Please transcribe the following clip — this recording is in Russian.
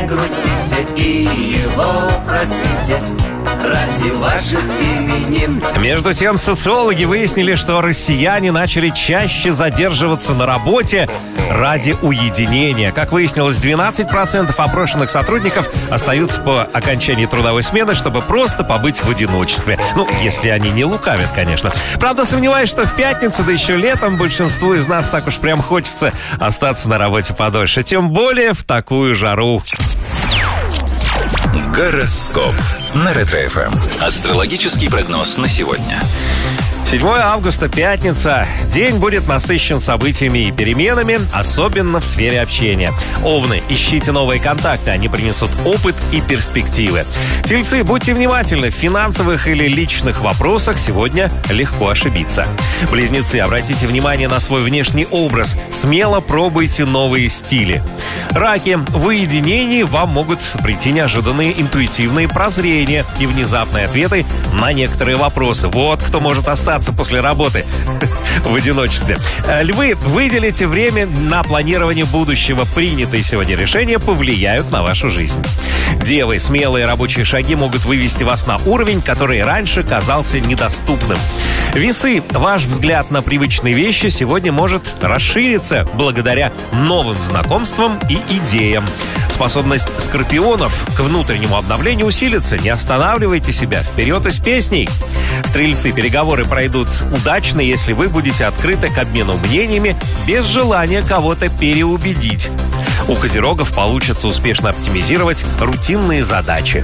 не грустите и его простите ради ваших именин. Между тем, социологи выяснили, что россияне начали чаще задерживаться на работе ради уединения. Как выяснилось, 12% опрошенных сотрудников остаются по окончании трудовой смены, чтобы просто побыть в одиночестве. Ну, если они не лукавят, конечно. Правда, сомневаюсь, что в пятницу, да еще летом, большинству из нас так уж прям хочется остаться на работе подольше. Тем более в такую жару. Гороскоп на Ретро-ФМ. Астрологический прогноз на сегодня. 7 августа, пятница. День будет насыщен событиями и переменами, особенно в сфере общения. Овны, ищите новые контакты, они принесут опыт и перспективы. Тельцы, будьте внимательны, в финансовых или личных вопросах сегодня легко ошибиться. Близнецы, обратите внимание на свой внешний образ, смело пробуйте новые стили. Раки, в уединении вам могут прийти неожиданные интуитивные прозрения и внезапные ответы на некоторые вопросы. Вот кто может остаться после работы в одиночестве. Львы, выделите время на планирование будущего. Принятые сегодня решения повлияют на вашу жизнь. Девы, смелые рабочие шаги могут вывести вас на уровень, который раньше казался недоступным. Весы, ваш взгляд на привычные вещи сегодня может расшириться благодаря новым знакомствам и идеям. Способность скорпионов к внутреннему обновлению усилится. Не останавливайте себя. Вперед из песней. Стрельцы, переговоры пройдут удачно, если вы будете открыты к обмену мнениями без желания кого-то переубедить. У козерогов получится успешно оптимизировать рутинные задачи.